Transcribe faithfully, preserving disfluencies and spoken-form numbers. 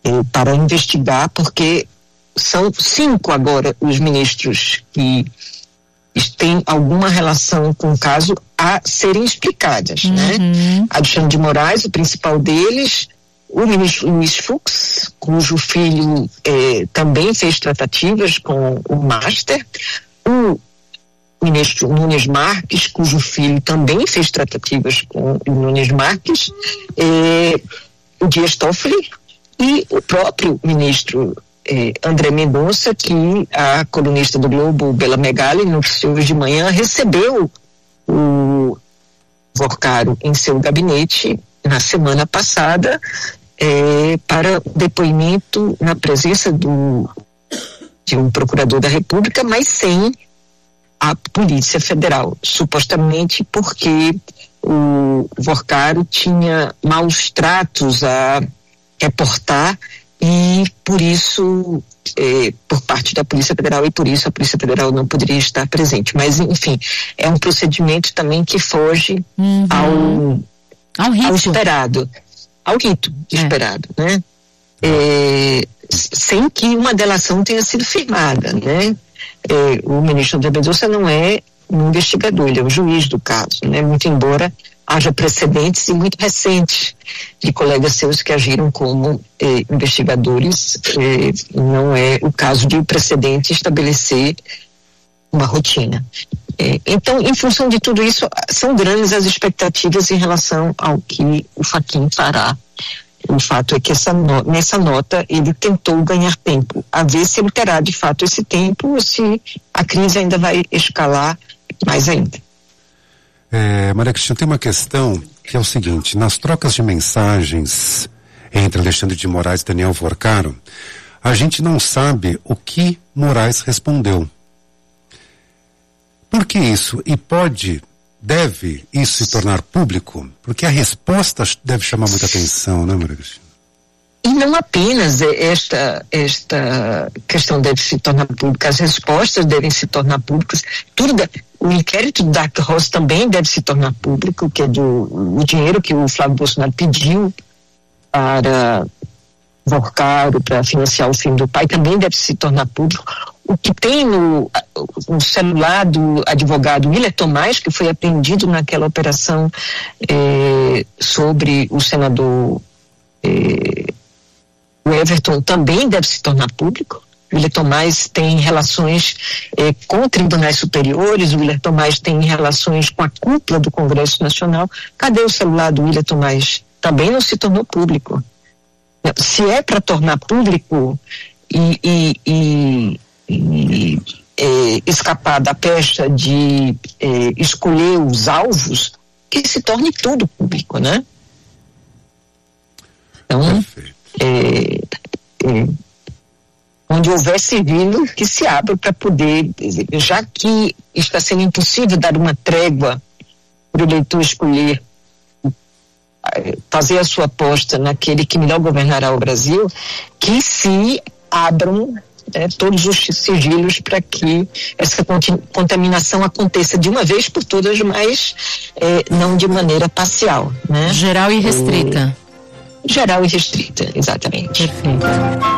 eh, para investigar, porque são cinco agora os ministros que têm alguma relação com o caso a serem explicadas, uhum. né? Alexandre de Moraes, o principal deles, o ministro Luiz Fux, cujo filho eh, também fez tratativas com o Master, o ministro Nunes Marques, cujo filho também fez tratativas com o Nunes Marques, eh, o Dias Toffoli e o próprio ministro eh, André Mendonça, que a colunista do Globo, Bela Megali, noticiou hoje de manhã, recebeu o Vorcaro em seu gabinete na semana passada eh, para depoimento na presença do, de um procurador da República, mas sem a Polícia Federal, supostamente porque o Vorcaro tinha maus tratos a reportar e por isso, eh, por parte da Polícia Federal, e por isso a Polícia Federal não poderia estar presente. Mas, enfim, é um procedimento também que foge uhum. ao, ao, ao esperado, ao rito é. esperado, né? Eh, sem que uma delação tenha sido firmada, né? Eh, o ministro André Mendonça não é um investigador, ele é o juiz do caso, né? Muito embora haja precedentes e muito recentes de colegas seus que agiram como eh, investigadores, eh, não é o caso de o precedente estabelecer uma rotina. Eh, então, em função de tudo isso, são grandes as expectativas em relação ao que o Fachin fará. O fato é que essa no, nessa nota ele tentou ganhar tempo, a ver se ele terá de fato esse tempo ou se a crise ainda vai escalar mais ainda. É, Maria Cristina, tem uma questão que é o seguinte: nas trocas de mensagens entre Alexandre de Moraes e Daniel Vorcaro, a gente não sabe o que Moraes respondeu. Por que isso? E pode... Deve isso se tornar público? Porque a resposta deve chamar muita atenção, né, Maria Cristina? E não apenas esta, esta questão deve se tornar pública, as respostas devem se tornar públicas. Tudo da, o inquérito do Dark Horse também deve se tornar público, que é do o dinheiro que o Flávio Bolsonaro pediu para Vorcaro, para financiar o filme do pai, também deve se tornar público. O que tem no, no celular do advogado Willer Tomás, que foi apreendido naquela operação eh, sobre o senador eh, o Everton, também deve se tornar público. O Willer Tomás tem relações eh, com tribunais superiores, o Willer Tomás tem relações com a cúpula do Congresso Nacional. Cadê o celular do Willer Tomás? Também não se tornou público. Se é para tornar público e... e, e E, é, escapar da pecha de é, escolher os alvos, que se torne tudo público, né? Então, é, é, onde houver sigilo, que se abra para poder, já que está sendo impossível dar uma trégua para o eleitor escolher, fazer a sua aposta naquele que melhor governará o Brasil, que se abram É, todos os sigilos para que essa contaminação aconteça de uma vez por todas, mas é, não de maneira parcial, né? Geral e restrita. É, geral e restrita, exatamente. Perfeito.